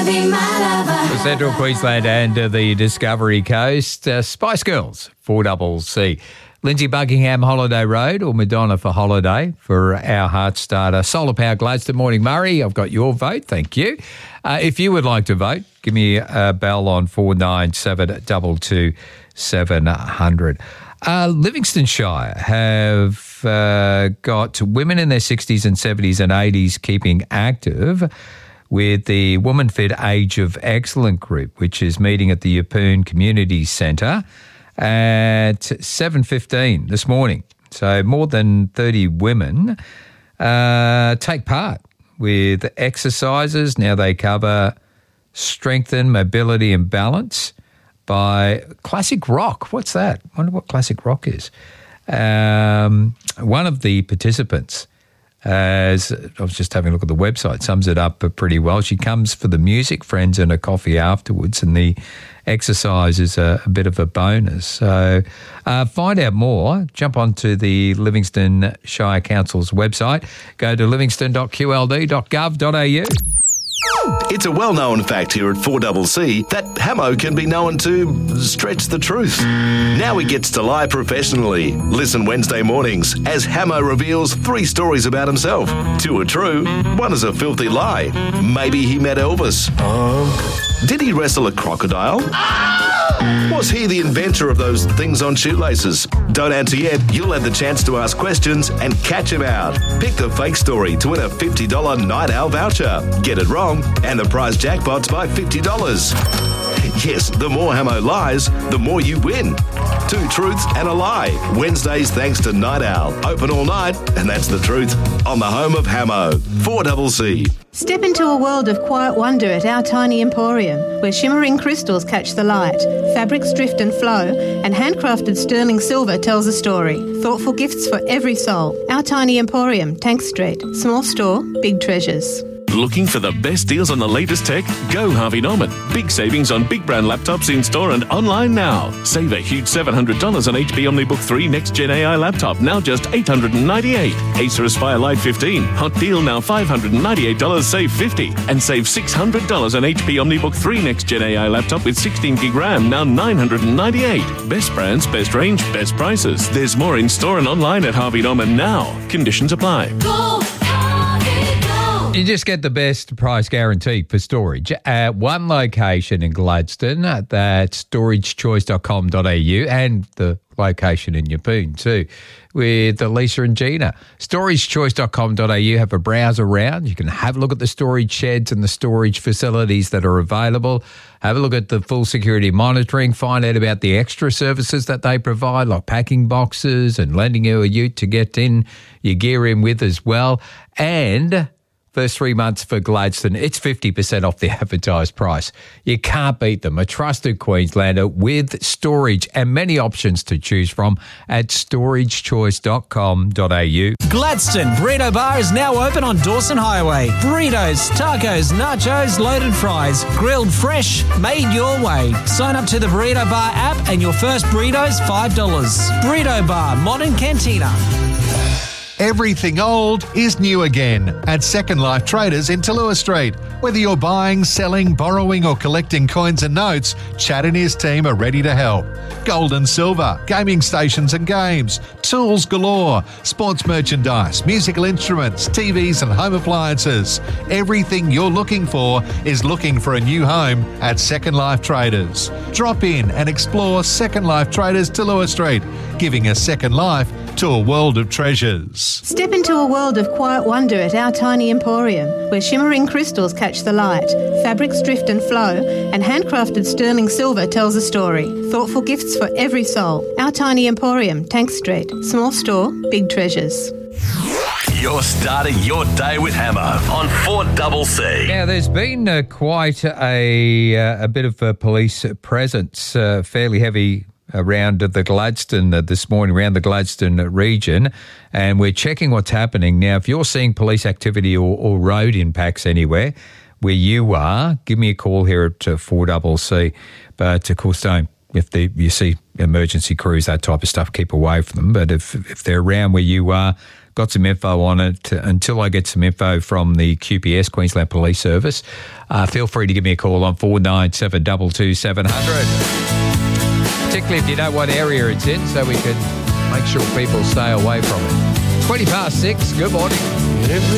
be my lover. Central Queensland and the Discovery Coast. Spice Girls, 4CC. Lindsay Buckingham, Holiday Road, or Madonna for Holiday for our heart starter. Solar Power Gladstone. Morning, Murray. I've got your vote. Thank you. If you would like to vote, give me a bell on 497 22 700. Livingston Shire have got women in their 60s and 70s and 80s keeping active with the Woman Fit Age of Excellence group, which is meeting at the Yeppoon Community Centre at 7:15 this morning. So more than 30 women take part with exercises. Now they cover strengthen, mobility and balance by Classic Rock. What's that? I wonder what Classic Rock is. One of the participants, as I was just having a look at the website, sums it up pretty well. She comes for the music, friends and a coffee afterwards, and the exercise is a bit of a bonus. So find out more. Jump onto the Livingston Shire Council's website. Go to livingston.qld.gov.au. It's a well-known fact here at 4CC that Hamo can be known to stretch the truth. Now he gets to lie professionally. Listen Wednesday mornings as Hamo reveals 3 stories about himself. 2 are true, 1 is a filthy lie. Maybe he met Elvis. Did he wrestle a crocodile? Was he the inventor of those things on shoelaces? Don't answer yet. You'll have the chance to ask questions and catch him out. Pick the fake story to win a $50 Night Owl voucher. Get it wrong, and the prize jackpot's by $50. Yes, the more Hamo lies, the more you win. 2 truths and a lie. Wednesdays thanks to Night Owl. Open all night, and that's the truth. On the home of Hamo, 4CC. Step into a world of quiet wonder at our tiny emporium, where shimmering crystals catch the light, fabrics drift and flow, and handcrafted sterling silver tells a story. Thoughtful gifts for every soul. Our tiny emporium, Tank Street. Small store, big treasures. Looking for the best deals on the latest tech? Go Harvey Norman. Big savings on big brand laptops in store and online now. Save a huge $700 on HP OmniBook 3 Next Gen AI laptop, now just $898. Acer Aspire Lite 15. Hot deal now $598, save $50. And save $600 on HP OmniBook 3 Next Gen AI laptop with 16 gig RAM, now $998. Best brands, best range, best prices. There's more in store and online at Harvey Norman now. Conditions apply. Go, Harvey, go. You just get the best price guarantee for storage at one location in Gladstone. That's storagechoice.com.au, and the location in Yeppoon too with Lisa and Gina. Storagechoice.com.au. Have a browse around. You can have a look at the storage sheds and the storage facilities that are available. Have a look at the full security monitoring. Find out about the extra services that they provide, like packing boxes and lending you a ute to get in your gear in with as well. And first 3 months for Gladstone, it's 50% off the advertised price. You can't beat them. A trusted Queenslander with storage and many options to choose from at storagechoice.com.au. Gladstone Burrito Bar is now open on Dawson Highway. Burritos, tacos, nachos, loaded fries, grilled fresh, made your way. Sign up to the Burrito Bar app and your first burrito's $5. Burrito Bar, Modern Cantina. Everything old is new again at Second Life Traders in Tallulah Street. Whether you're buying, selling, borrowing or collecting coins and notes, Chad and his team are ready to help. Gold and silver, gaming stations and games, tools galore, sports merchandise, musical instruments, TVs and home appliances. Everything you're looking for is looking for a new home at Second Life Traders. Drop in and explore Second Life Traders Tallulah Street, giving a second life to a world of treasures. Step into a world of quiet wonder at our tiny emporium, where shimmering crystals catch the light, fabrics drift and flow, and handcrafted sterling silver tells a story. Thoughtful gifts for every soul. Our tiny emporium, Tank Street. Small store, big treasures. You're starting your day with Hamo on 4CC. Now, there's been quite a bit of a police presence, fairly heavy around the Gladstone this morning, around the Gladstone region, and we're checking what's happening. Now, if you're seeing police activity or road impacts anywhere where you are, give me a call here at 4CC. But, of course, don't. If you see emergency crews, that type of stuff, keep away from them. But if they're around where you are, got some info on it. Until I get some info from the QPS, Queensland Police Service, feel free to give me a call on 497 22 700. Particularly if you know what area it's in, so we can make sure people stay away from it. 6:20. Good morning.